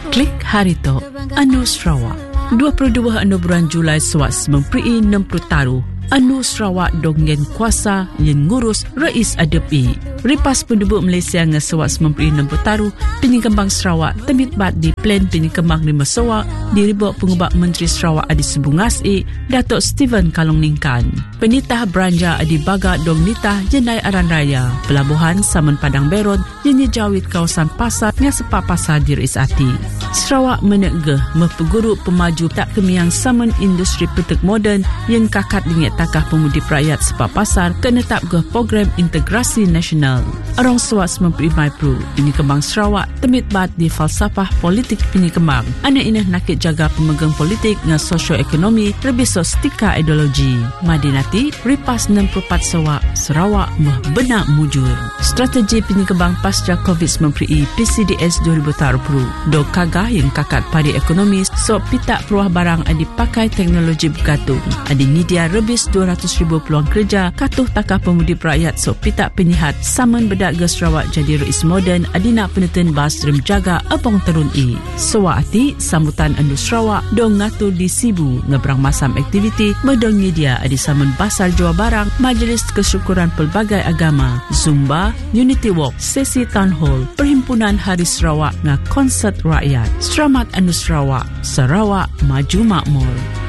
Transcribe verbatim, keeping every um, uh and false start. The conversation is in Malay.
Klik Harito Anu Sarawak dua puluh dua anu bulan Julai Sewak Memperi enam puluh taru Anu Sarawak dong yen kuasa yen ngurus Rais Adepi. Ripas penduduk Malaysia nge Sewak Memperi enam puluh taru Penyikembang Sarawak temit bat di plan penyikembang lima Sarawak diribuk pengubah Menteri Sarawak Adi Subungas E Datuk Stephen Kalong Ningkan. Penitah beranja Adi Baga dong nitah jenai Aran Raya Pelabuhan Saman Padang Beron jenyi jawit kawasan pasar nga sepak pasar di Rais Ati. Sarawak menegeh mepeguru pemaju tak kemiang saman industri petek moden yang kakat dingit takah pemudi rakyat sepak pasar kena tak geh program integrasi nasional. Arong Sewak Memperi Maipru Penyikembang Sarawak temit bat di falsafah politik penyikembang. Anak inah nakit jaga pemegang politik nga sosioekonomi lebih sostika ideologi. Madinati Ripas enam puluh empat Sewak Sarawak meh benak mujur. Strategi penyikembang pasca COVID sembilan belas P C D S dua ribu dua puluh do kagah yang kakat pada ekonomi so pitak peruah barang adi pakai teknologi bergantung. Adi nidia rebis dua ratus ribu peluang kerja katuh takah pemudi rakyat so pitak penyihat saman bedak ke Sarawak jadi rais moden adina peneten bas rem jaga apong terun i. Sewak ati sambutan Anu Sarawak dong ngatur di Sibu ngebrang masam aktiviti medong media adi saman basar jual barang majlis kesyukuran pelbagai agama Zumba, Unity Walk, sesi Town Hall, Perhimpunan Hari Sarawak nga konsert rakyat. Selamat Anu Sarawak, Sarawak maju makmur.